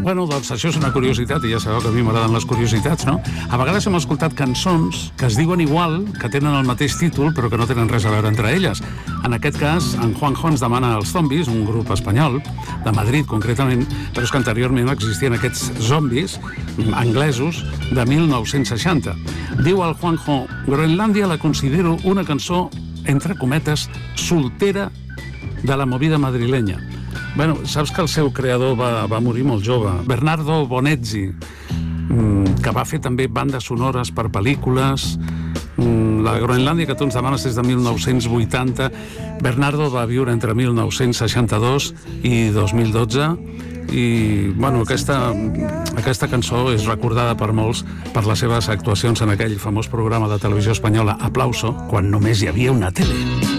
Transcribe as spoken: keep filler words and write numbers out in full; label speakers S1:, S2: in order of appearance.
S1: Bueno, doncs això és una curiositat, i ja sabeu que a mi m'agraden les curiositats, no? A vegades hem escoltat cançons que es diuen igual, que tenen el mateix títol, però que no tenen res a veure entre elles. En aquest cas, en Juanjo ens demana els Zombis, un grup espanyol, de Madrid concretament, però és que anteriorment existien aquests zombis anglesos de mil nou-cents seixanta. Diu el Juanjo, Groenlàndia la considero una cançó, entre cometes, soltera de la movida madrilenya. Bueno, saps que el seu creador va, va morir molt jove, Bernardo Bonezzi, que va fer també bandes sonores per pel·lícules. La Groenlàndia que tu ens demanes és de mil nou-cents vuitanta. Bernardo va viure entre mil nou-cents seixanta-dos i dos mil dotze i, bueno, aquesta, aquesta cançó és recordada per molts per les seves actuacions en aquell famós programa de televisió espanyola Aplauso, quan només hi havia una tele.